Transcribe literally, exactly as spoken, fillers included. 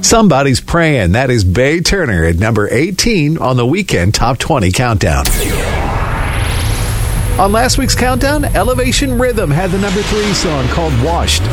Somebody's Praying. That is Bay Turner at number eighteen on the Weekend Top twenty Countdown. On last week's countdown, Elevation Rhythm had the number three song called Washed.